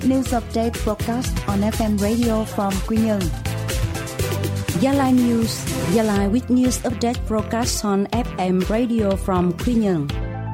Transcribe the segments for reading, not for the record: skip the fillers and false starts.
News update broadcast on FM radio from Quy Nhơn. Gia Lai News, Gia Lai with news update broadcast on FM radio from Quy Nhơn.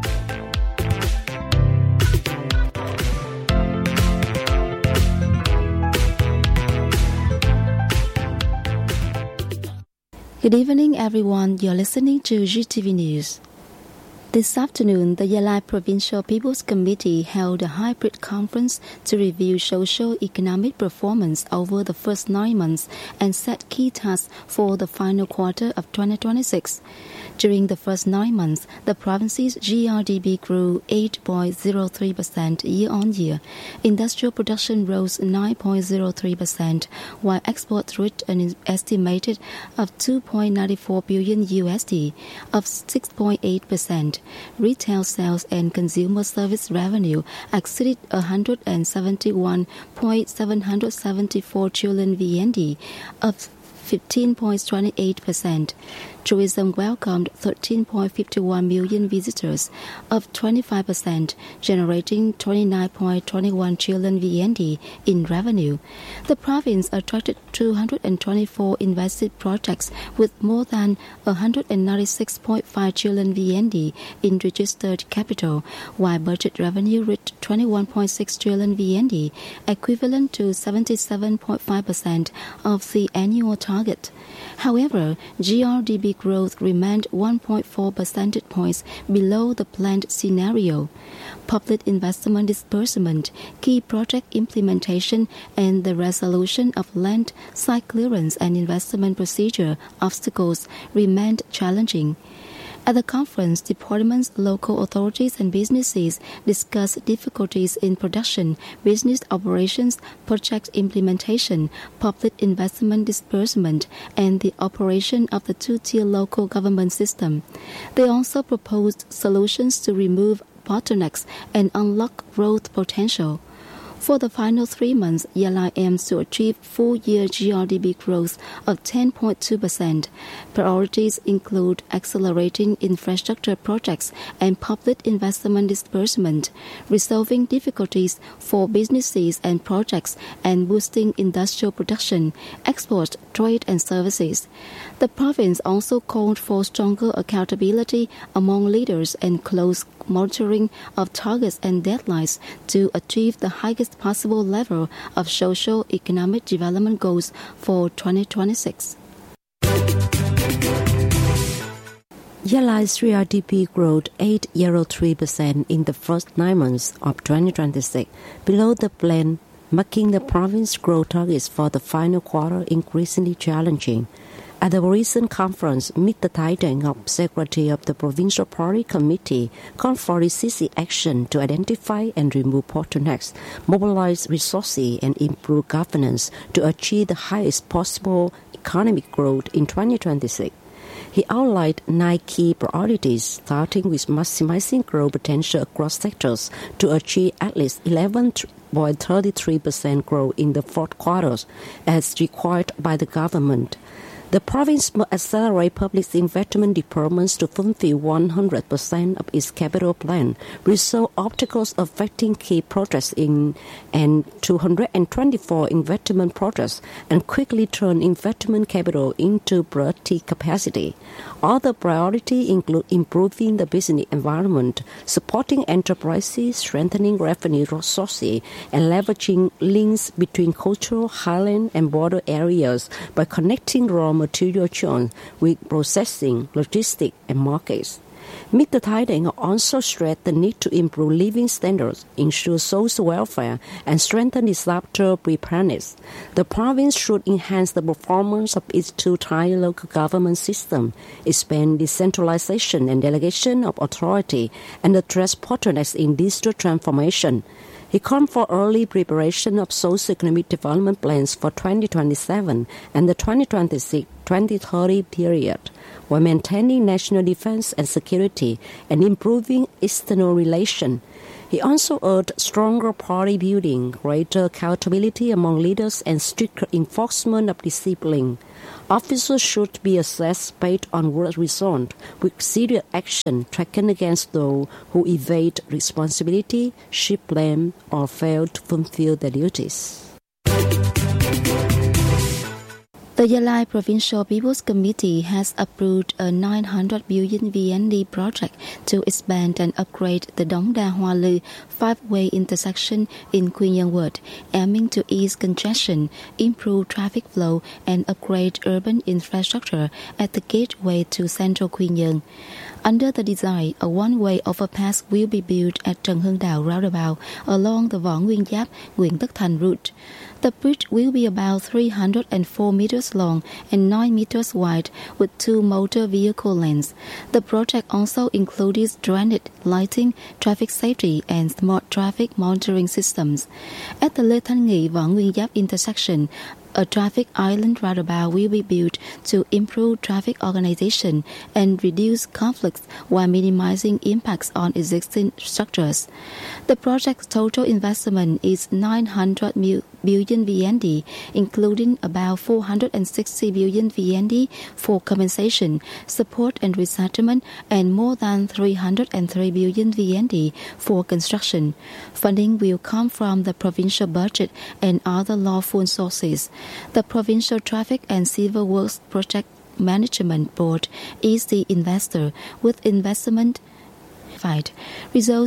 Good evening, everyone. You're listening to GTV News. This afternoon, the Gia Lai Provincial People's Committee held a hybrid conference to review socio-economic performance over the first 9 months and set key tasks for the final quarter of 2026. During the first 9 months, the province's GRDP grew 8.03% year-on-year. Industrial production rose 9.03%, while exports reached an estimated of $2.94 billion, up 6.8%. Retail sales and consumer service revenue exceeded 171.774 trillion VND, up 15.28%. Tourism welcomed 13.51 million visitors, up 25%, generating 29.21 trillion VND in revenue. The province attracted 224 invested projects with more than 196.5 trillion VND in registered capital, while budget revenue reached 21.6 trillion VND, equivalent to 77.5% of the annual target. However, GRDP growth remained 1.4 percentage points below the planned scenario. Public investment disbursement, key project implementation, and the resolution of land, site clearance and investment procedure obstacles remained challenging. At the conference, departments, local authorities and businesses discussed difficulties in production, business operations, project implementation, public investment disbursement, and the operation of the two-tier local government system. They also proposed solutions to remove bottlenecks and unlock growth potential. For the final 3 months, Gia Lai aims to achieve full-year GRDP growth of 10.2%. Priorities include accelerating infrastructure projects and public investment disbursement, resolving difficulties for businesses and projects, and boosting industrial production, export, trade and services. The province also called for stronger accountability among leaders and close monitoring of targets and deadlines to achieve the highest possible level of socio-economic development goals for 2026. Gia Lai's GRDP growth 8.03% in the first 9 months of 2026, below the plan, making the province's growth targets for the final quarter increasingly challenging. At the recent conference, Mr. Tai Deng, Secretary of the Provincial Party Committee, called for decisive action to identify and remove bottlenecks, mobilize resources, and improve governance to achieve the highest possible economic growth in 2026. He outlined 9 key priorities, starting with maximizing growth potential across sectors to achieve at least 11.33% growth in the fourth quarter, as required by the government. The province must accelerate public investment deployments to fulfill 100% of its capital plan, resolve obstacles affecting key projects and 224 investment projects, and quickly turn investment capital into productive capacity. Other priorities include improving the business environment, supporting enterprises, strengthening revenue sources, and leveraging links between cultural, highland, and border areas by connecting raw material chains with processing, logistics, and markets. Mr. Tai Deng also stressed the need to improve living standards, ensure social welfare, and strengthen disaster preparedness. The province should enhance the performance of its two-tier local government system, expand decentralization and delegation of authority, and address bottlenecks in digital transformation. He called for early preparation of socio-economic development plans for 2027 and the 2026 2030 period, while maintaining national defense and security and improving external relations. He also urged stronger party building, greater accountability among leaders, and stricter enforcement of discipline. Officers should be assessed based on work results, with serious action taken against those who evade responsibility, shift blame, or fail to fulfill their duties. The Yalai Provincial People's Committee has approved a 900 million VND project to expand and upgrade the Dong Da Hoa Lư five-way intersection in Quy Nhơn Ward, aiming to ease congestion, improve traffic flow, and upgrade urban infrastructure at the gateway to central Quy Nhơn. Under the design, a one-way overpass will be built at Trần Hưng Đạo roundabout along the Võ Nguyên Giáp, Nguyễn Tất Thành route. The bridge will be about 304 meters long and 9 meters wide with 2 motor vehicle lanes. The project also includes drainage, lighting, traffic safety, and smart traffic monitoring systems. At the Lê Thanh Nghị Võ Nguyên Giáp intersection, a traffic island roundabout will be built to improve traffic organization and reduce conflicts while minimizing impacts on existing structures. The project's total investment is 900 billion VND, including about 460 billion VND for compensation, support and resettlement, and more than 303 billion VND for construction. Funding will come from the provincial budget and other lawful sources. The Provincial Traffic and Civil Works Project Management Board is the investor, with investment results